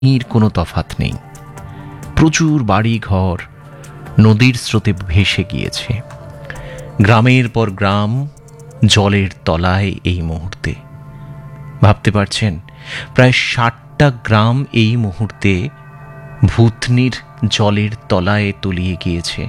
এর কোনো তফাৎ নেই। প্রচুর বাড়ি ঘর নদীর স্রোতে ভেসে গিয়েছে। গ্রামের পর গ্রাম জলের তলায় এই মুহূর্তে। ভাবতে পারছেন, প্রায় 60টা গ্রাম এই মুহূর্তে ভূতনির জলের তলায় তলিয়ে গিয়েছে।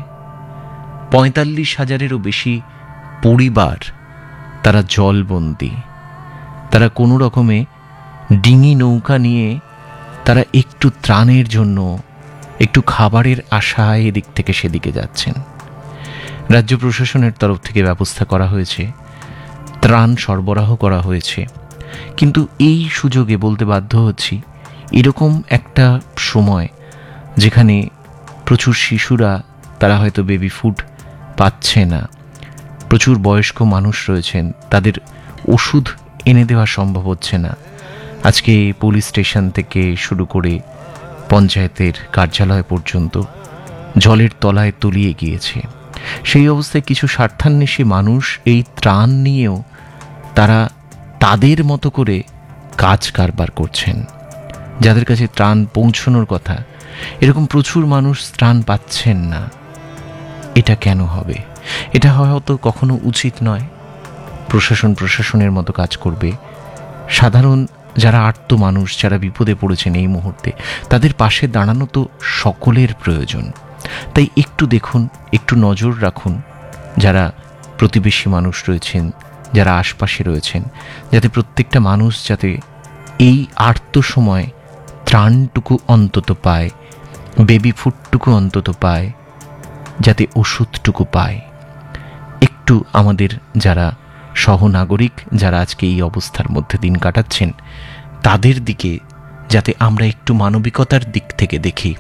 45,000-এরও বেশি পরিবার তারা জলবন্দী। তারা কোনো রকমে ডিঙি নৌকা নিয়ে তারা একটু ত্রাণের জন্য, একটু খাবারের আশায় এদিক থেকে সেদিকে যাচ্ছেন। রাজ্য প্রশাসনের তরফ থেকে ব্যবস্থা করা হয়েছে, ত্রাণ সরবরাহ করা হয়েছে। কিন্তু এই সুযোগে বলতে বাধ্য হচ্ছি, এরকম একটা সময় যেখানে প্রচুর শিশুরা তারা হয়তো বেবি ফুড পাচ্ছে না, প্রচুর বয়স্ক মানুষ রয়েছেন, তাদের ওষুধ এনে দেওয়া সম্ভব হচ্ছে না। আজকে পুলিশ স্টেশন থেকে শুরু করে পঞ্চায়েতের কার্যালয় পর্যন্ত জলের তলায় তলিয়ে গিয়েছে। সেই অবস্থায় কিছু স্বার্থান্বেষী মানুষ এই ত্রাণ নিয়েও তারা তাদের মতো করে কাজ কারবার করছেন। যাদের কাছে ত্রাণ পৌঁছানোর কথা, এরকম প্রচুর মানুষ ত্রাণ পাচ্ছেন না। এটা কেন হবে? এটা হয়তো কখনো উচিত নয়। প্রশাসনের মতো কাজ করবে। সাধারণ যারা আর্ত মানুষ, যারা বিপদে পড়েছেন এই মুহূর্তে, তাদের পাশে দাঁড়ানো তো সকলের প্রয়োজন। তাই একটু দেখুন, একটু নজর রাখুন যারা প্রতিবেশী মানুষ রয়েছেন, যারা আশপাশে রয়েছেন, যাতে প্রত্যেকটা মানুষ যাতে এই আর্ত সময় ত্রাণটুকু অন্তত পায়, বেবি ফুডটুকু অন্তত পায়, যাতে ওষুধটুকু পায়। একটু আমাদের যারা সহনাগরিক, যারা আজকে এই অবস্থার মধ্যে দিন কাটাচ্ছেন, তাদের দিকে যাতে আমরা একটু মানবিকতার দিক থেকে দেখি।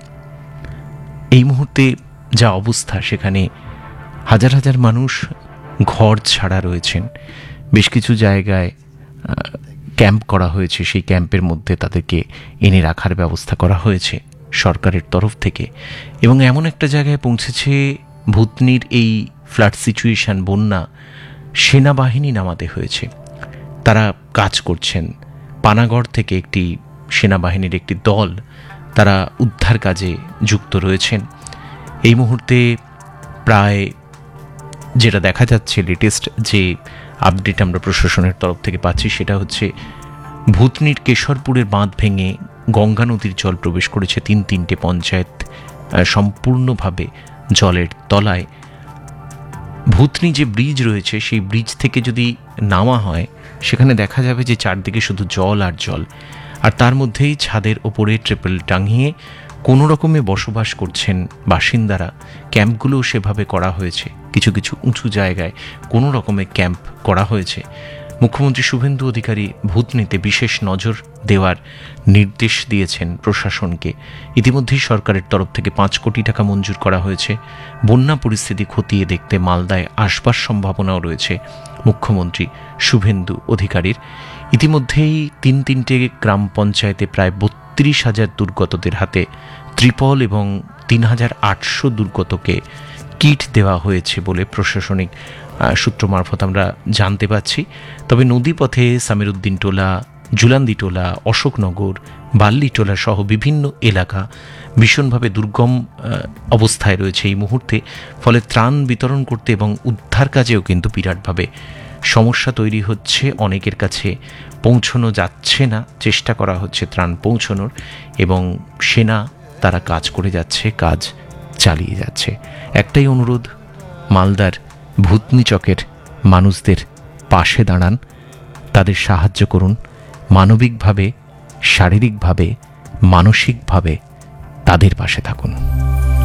এই মুহূর্তে যা অবস্থা, সেখানে হাজার হাজার মানুষ ঘর ছাড়া রয়েছেন। বেশ কিছু জায়গায় ক্যাম্প করা হয়েছে, সেই ক্যাম্পের মধ্যে তাদেরকে এনে রাখার ব্যবস্থা করা হয়েছে সরকারের তরফ থেকে। এবং এমন একটা জায়গায় পৌঁছেছে ভূতনির এই ফ্লাড সিচুয়েশন, বন্যা, সেনাবাহিনী নামাতে হয়েছে। তারা কাজ করছেন। পানাগড় থেকে একটি সেনাবাহিনীর একটি দল তারা উদ্ধার কাজে যুক্ত রয়েছেন। এই মুহূর্তে প্রায় যেটা দেখা যাচ্ছে, লেটেস্ট যে আপডেট আমরা প্রশাসনের তরফ থেকে পাচ্ছি, সেটা হচ্ছে ভূতনির কেশরপুরের বাঁধ ভেঙে গঙ্গা নদীর জল প্রবেশ করেছে। 3টে পঞ্চায়েত সম্পূর্ণভাবে জলের তলায়। ভূতনি যে ব্রিজ রয়েছে, সেই ব্রিজ থেকে যদি নামা হয়, সেখানে দেখা যাবে যে চারদিকে শুধু জল আর জল। আর তার মধ্যেই ছাদের ওপরে ট্রিপল টাঙিয়ে কোনো রকমে বসবাস করছেন বাসিন্দারা। ক্যাম্পগুলোও সেভাবে করা হয়েছে। কিছু কিছু উঁচু জায়গায় কোনো রকমে ক্যাম্প করা হয়েছে। মুখ্যমন্ত্রী শুভেন্দু অধিকারী ভূতনিতে বিশেষ নজর দেওয়ার নির্দেশ দিয়েছেন প্রশাসনকে। ইতিমধ্যেই সরকারের তরফ থেকে 5 কোটি টাকা মঞ্জুর করা হয়েছে। বন্যা পরিস্থিতি খতিয়ে দেখতে মালদায় আসবার সম্ভাবনাও রয়েছে মুখ্যমন্ত্রী শুভেন্দু অধিকারীর। ইতিমধ্যেই 3টে গ্রাম পঞ্চায়েতে প্রায় 32,000 দুর্গতদের হাতে ত্রিপল এবং 3,800 দুর্গতকে কিট দেওয়া হয়েছে বলে প্রশাসনিক সূত্র মারফত আমরা জানতে পাচ্ছি। তবে নদীপথে সামিরউদ্দিন টোলা, জুলান্দি টোলা, অশোকনগর, বাল্লি টোলা সহ বিভিন্ন এলাকা ভীষণভাবে দুর্গম অবস্থায় রয়েছে এই মুহূর্তে। ফলে ত্রাণ বিতরণ করতে এবং উদ্ধার কাজেও কিন্তু বিরাটভাবে সমস্যা তৈরি হচ্ছে। অনেকের কাছে পৌঁছানো যাচ্ছে না, চেষ্টা করা হচ্ছে ত্রাণ পৌঁছানোর, এবং সেনা তারা কাজ করে যাচ্ছে, কাজ চালিয়ে যাচ্ছে। একটাই অনুরোধ, মালদার ভূতনি চকের মানুষদের পাশে দাঁড়ান, তাদের সাহায্য করুন। মানবিকভাবে, শারীরিকভাবে, মানসিকভাবে তাদের পাশে থাকুন।